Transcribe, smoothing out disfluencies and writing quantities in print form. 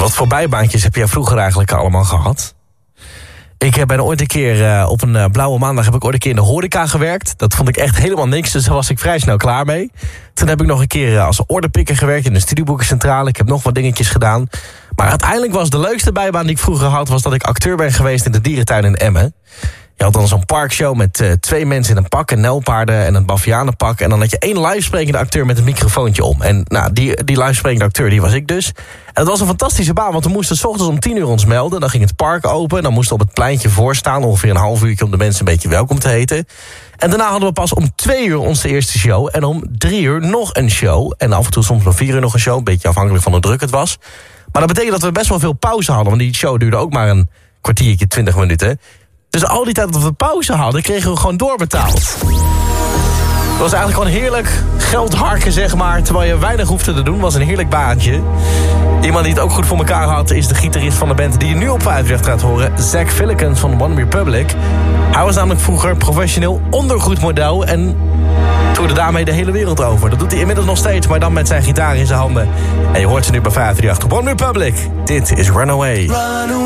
Wat voor bijbaantjes heb jij vroeger eigenlijk allemaal gehad? Ik ben ooit een keer op een blauwe maandag heb ik ooit een keer in de horeca gewerkt. Dat vond ik echt helemaal niks, dus daar was ik vrij snel klaar mee. Toen heb ik nog een keer als orderpikker gewerkt in de studieboekencentrale. Ik heb nog wat dingetjes gedaan. Maar uiteindelijk was de leukste bijbaan die ik vroeger had, was dat ik acteur ben geweest in de dierentuin in Emmen. Je had dan zo'n parkshow met 2 mensen in een pak, een nijlpaarden en een bavianenpak. En dan had je 1 livesprekende acteur met een microfoontje om. En nou, die livesprekende acteur, die was ik dus. En dat was een fantastische baan, want we moesten 's ochtends om 10 uur ons melden. Dan ging het park open, dan moesten we op het pleintje voorstaan, ongeveer een half uurtje om de mensen een beetje welkom te heten. En daarna hadden we pas om 2 uur onze eerste show. En om 3 uur nog een show. En af en toe soms om 4 uur nog een show, een beetje afhankelijk van hoe druk het was. Maar dat betekent dat we best wel veel pauze hadden, want die show duurde ook maar een kwartiertje, 20 minuten. Dus al die tijd dat we pauze hadden, kregen we gewoon doorbetaald. Het was eigenlijk gewoon heerlijk geld harken, zeg maar, terwijl je weinig hoefde te doen. Het was een heerlijk baantje. Iemand die het ook goed voor elkaar had, is de gitarist van de band die je nu op 5 gaat horen, Zach Fillikens van One Republic. Hij was namelijk vroeger professioneel ondergoedmodel en toerde daarmee de hele wereld over. Dat doet hij inmiddels nog steeds, maar dan met zijn gitaar in zijn handen. En je hoort ze nu bij 538 One Republic. Dit is Runaway.